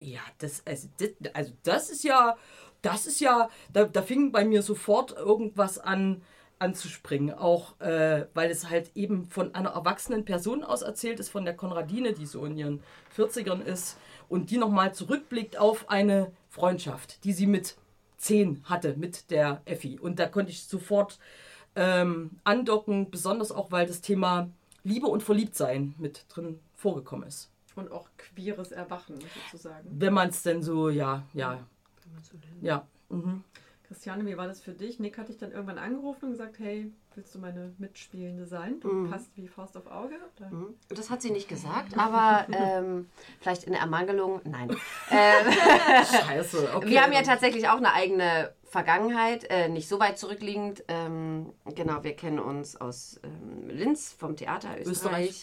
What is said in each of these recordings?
Ja, das ist ja, da fing bei mir sofort irgendwas an anzuspringen, auch weil es halt eben von einer erwachsenen Person aus erzählt ist, von der Konradine, die so in ihren 40ern ist und die nochmal zurückblickt auf eine Freundschaft, die sie mit 10 hatte, mit der Effi. Und da konnte ich sofort andocken, besonders auch, weil das Thema Liebe und Verliebtsein mit drin vorgekommen ist. Und auch queeres Erwachen sozusagen. Wenn man es denn so, ja. Ja. Mhm. Christiane, wie war das für dich? Nick hat dich dann irgendwann angerufen und gesagt, hey, willst du meine Mitspielende sein? Du passt wie Faust auf Auge? Oder? Das hat sie nicht gesagt, aber vielleicht in der Ermangelung, nein. Scheiße, okay. Wir haben ja tatsächlich auch eine eigene Vergangenheit, nicht so weit zurückliegend. Genau, wir kennen uns aus Linz vom Theater Österreich.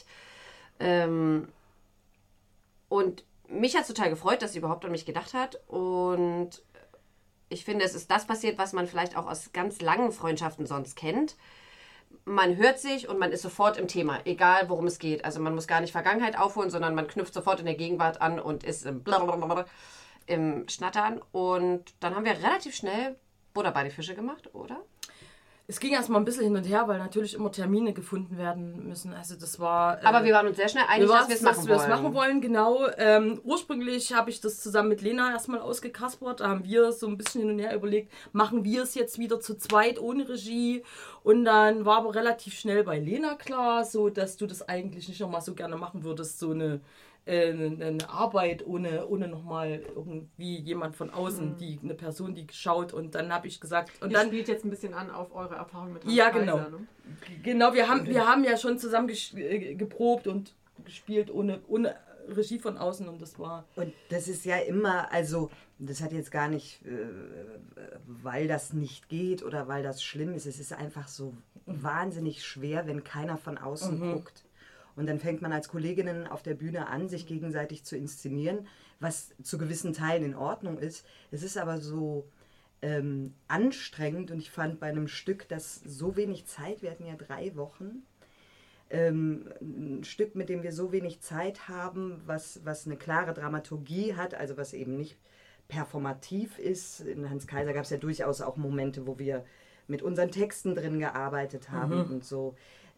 Und mich hat es total gefreut, dass sie überhaupt an mich gedacht hat. Und ich finde, es ist das passiert, was man vielleicht auch aus ganz langen Freundschaften sonst kennt. Man hört sich und man ist sofort im Thema, egal worum es geht. Also man muss gar nicht Vergangenheit aufholen, sondern man knüpft sofort in der Gegenwart an und ist im Schnattern. Und dann haben wir relativ schnell Butter bei die Fische gemacht, oder? Es ging erstmal ein bisschen hin und her, weil natürlich immer Termine gefunden werden müssen. Also das war... Aber wir waren uns sehr schnell einig, dass wir es machen wollen. Genau. Ursprünglich habe ich das zusammen mit Lena erstmal ausgekaspert. Da haben wir so ein bisschen hin und her überlegt, machen wir es jetzt wieder zu zweit ohne Regie? Und dann war aber relativ schnell bei Lena klar, so dass du das eigentlich nicht nochmal so gerne machen würdest, so eine Arbeit ohne nochmal irgendwie jemand von außen, eine Person, die schaut. Und dann habe ich gesagt... Und Ihr dann spielt jetzt ein bisschen an auf eure Erfahrung mit Hans Ja, Kaiser, genau. Ne? Genau, wir haben ja schon zusammen geprobt und gespielt ohne Regie von außen und das war... Und das ist ja immer, also das hat jetzt gar nicht, weil das nicht geht oder weil das schlimm ist, es ist einfach so wahnsinnig schwer, wenn keiner von außen guckt. Und dann fängt man als Kolleginnen auf der Bühne an, sich gegenseitig zu inszenieren, was zu gewissen Teilen in Ordnung ist. Es ist aber so anstrengend und ich fand bei einem Stück, das so wenig Zeit, wir hatten ja 3 Wochen, ein Stück, mit dem wir so wenig Zeit haben, was eine klare Dramaturgie hat, also was eben nicht performativ ist. In Hans Kaiser gab es ja durchaus auch Momente, wo wir mit unseren Texten drin gearbeitet haben und so.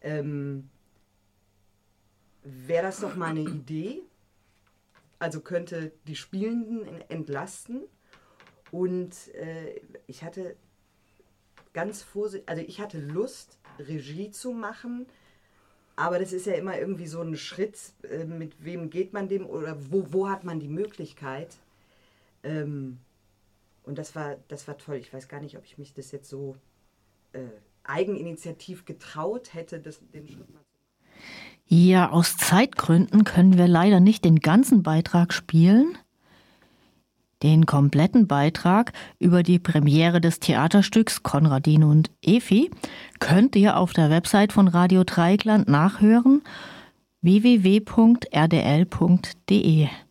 Wäre das doch mal eine Idee? Also könnte die Spielenden entlasten. Und ich hatte ich hatte Lust, Regie zu machen, aber das ist ja immer irgendwie so ein Schritt, mit wem geht man dem oder wo hat man die Möglichkeit? Und das war toll. Ich weiß gar nicht, ob ich mich das jetzt so eigeninitiativ getraut hätte, den Schritt mal zu machen. Ja, aus Zeitgründen können wir leider nicht den ganzen Beitrag spielen. Den kompletten Beitrag über die Premiere des Theaterstücks Konradine und Effi könnt ihr auf der Website von Radio Dreieckland nachhören, www.rdl.de.